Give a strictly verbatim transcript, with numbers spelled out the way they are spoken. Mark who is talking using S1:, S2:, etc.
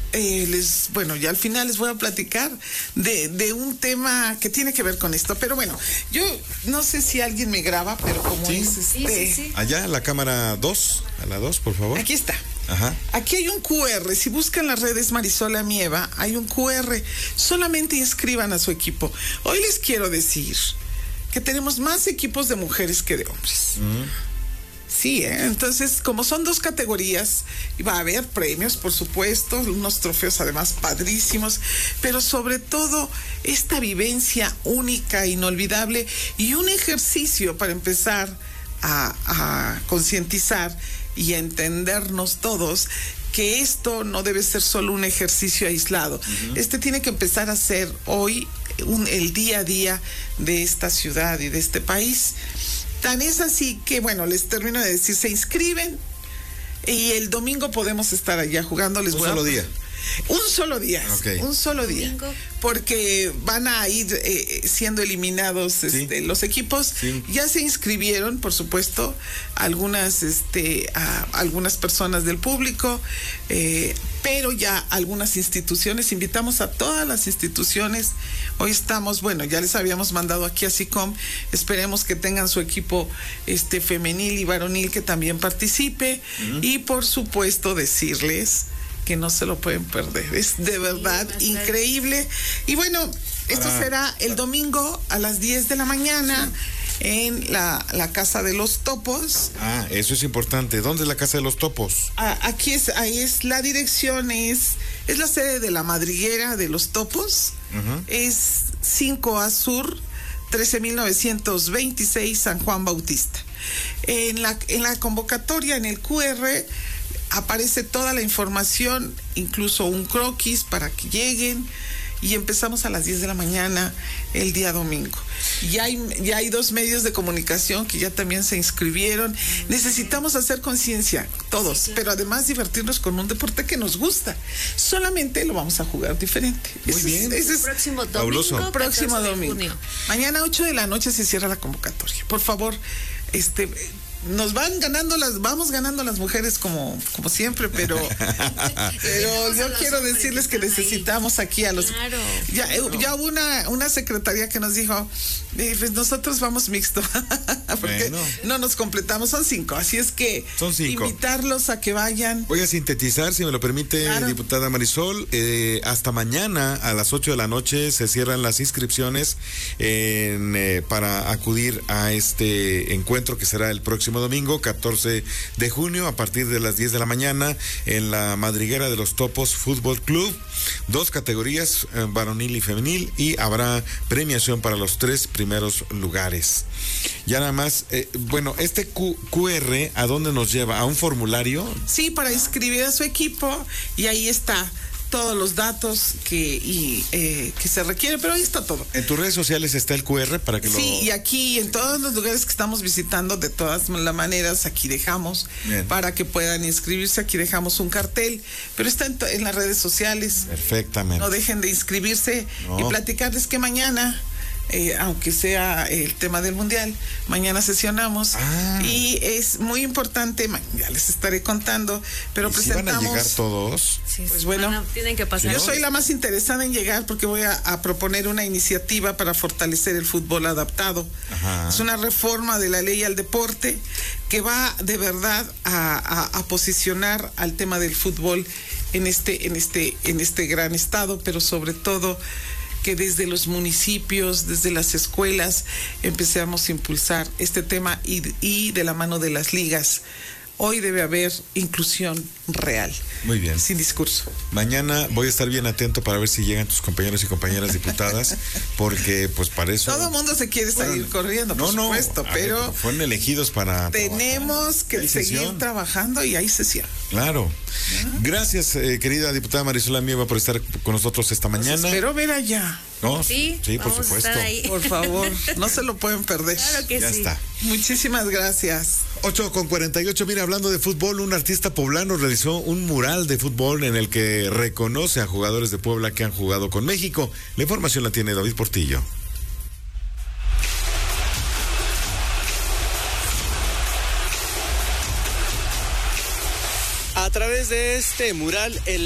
S1: eh, les, bueno, ya al final les voy a platicar de, de un tema que tiene que ver con esto. Pero bueno, yo no sé si alguien me graba, pero como
S2: sí.
S1: es este...
S2: Sí, sí, sí. Allá, la cámara dos, a la dos, por favor.
S1: Aquí está.
S2: Ajá.
S1: Aquí hay un cu erre, si buscan las redes Marisol Amieva, hay un cu erre, solamente inscriban a su equipo. Hoy les quiero decir que tenemos más equipos de mujeres que de hombres. Mm. Sí, ¿eh? Entonces, como son dos categorías, va a haber premios, por supuesto, unos trofeos además padrísimos, pero sobre todo esta vivencia única, inolvidable y un ejercicio para empezar a, a concientizar y a entendernos todos que esto no debe ser solo un ejercicio aislado. Uh-huh. Este tiene que empezar a ser hoy un, el día a día de esta ciudad y de este país. Tan es así que, bueno, les termino de decir, se inscriben y el domingo podemos estar allá jugando. Les
S2: un
S1: voy
S2: solo
S1: a...
S2: día.
S1: Un solo día,
S2: okay.
S1: un solo día, Domingo. Porque van a ir eh, siendo eliminados
S2: ¿Sí?
S1: este, los equipos.
S2: Sí.
S1: Ya se inscribieron, por supuesto, algunas, este, a, algunas personas del público, eh, pero ya algunas instituciones. Invitamos a todas las instituciones. Hoy estamos, bueno, ya les habíamos mandado aquí a SICOM. Esperemos que tengan su equipo este, femenil y varonil que también participe. Uh-huh. Y por supuesto decirles que no se lo pueden perder. Es de verdad sí, increíble. Y bueno, esto ah, será el domingo a las diez de la mañana sí. en la, la Casa de los Topos.
S2: Ah, eso es importante. ¿Dónde es la Casa de los Topos?
S1: Ah, aquí es, ahí es la dirección, es, es la sede de la Madriguera de los Topos. Uh-huh. Es cinco A Sur, trece mil novecientos veintiséis, San Juan Bautista. En la, en la convocatoria, en el cu erre, aparece toda la información, incluso un croquis para que lleguen, y empezamos a las diez de la mañana el día domingo. Ya hay, ya hay dos medios de comunicación que ya también se inscribieron. Necesitamos hacer conciencia, todos, sí, claro. Pero además divertirnos con un deporte que nos gusta. Solamente lo vamos a jugar diferente.
S2: Muy
S1: ese
S2: bien.
S1: Es, ese es
S3: próximo domingo.
S1: Próximo domingo. Mañana ocho de la noche se cierra la convocatoria. Por favor, este... nos van ganando las, vamos ganando las mujeres como, como siempre, pero, pero yo quiero decirles que necesitamos aquí a los,
S3: claro,
S1: ya,
S3: claro.
S1: ya hubo una, una secretaría que nos dijo, eh, pues nosotros vamos mixto, porque bueno. no nos completamos, son cinco, así es que
S2: son cinco.
S1: Invitarlos a que vayan.
S2: Voy a sintetizar, si me lo permite, claro. Diputada Marisol, eh, hasta mañana a las ocho de la noche se cierran las inscripciones en, eh, para acudir a este encuentro que será el próximo domingo, catorce de junio, a partir de las diez de la mañana, en la Madriguera de los Topos Fútbol Club. Dos categorías, eh, varonil y femenil, y habrá premiación para los tres primeros lugares. Ya nada más, eh, bueno, este Q, cu erre, ¿a dónde nos lleva? ¿A un formulario?
S1: Sí, para inscribir a su equipo, y ahí está todos los datos que y eh, que se requiere, pero ahí está todo.
S2: En tus redes sociales está el cu erre para que
S1: sí,
S2: lo...
S1: Sí, y aquí en todos los lugares que estamos visitando, de todas las maneras, aquí dejamos Bien. Para que puedan inscribirse, aquí dejamos un cartel, pero está en, en las redes sociales.
S2: Perfectamente.
S1: No dejen de inscribirse no. y platicarles que mañana... Eh, aunque sea el tema del mundial, mañana sesionamos ah. y es muy importante, ya les estaré contando, pero
S2: ¿Y
S1: presentamos.
S2: Si van a llegar todos?
S1: Sí, pues bueno,
S3: bueno, tienen que pasar.
S1: Yo soy la más interesada en llegar porque voy a, a proponer una iniciativa para fortalecer el fútbol adaptado. Ajá. Es una reforma de la ley al deporte que va de verdad a, a, a posicionar al tema del fútbol en este, en este, en este gran estado, pero sobre todo que desde los municipios, desde las escuelas, empecemos a impulsar este tema y, y de la mano de las ligas. Hoy debe haber inclusión real.
S2: Muy bien.
S1: Sin discurso.
S2: Mañana voy a estar bien atento para ver si llegan tus compañeros y compañeras diputadas, porque pues para eso...
S1: Todo el mundo se quiere salir bueno, corriendo, por no, supuesto, no, pero...
S2: Ver, fueron elegidos para...
S1: Tenemos que seguir sesión. trabajando y hay sesión.
S2: Claro. ¿Ah? Gracias, eh, querida diputada Marisol Amieva, por estar con nosotros esta mañana.
S1: Los espero ver allá.
S2: No,
S3: sí,
S2: sí, por supuesto.
S1: Por favor, no se lo pueden perder.
S3: Claro que
S2: ya
S3: sí.
S2: está.
S1: Muchísimas gracias.
S2: ocho con cuarenta y ocho, mira, hablando de fútbol, un artista poblano realizó un mural de fútbol en el que reconoce a jugadores de Puebla que han jugado con México. La información la tiene David Portillo.
S4: A través de este mural, el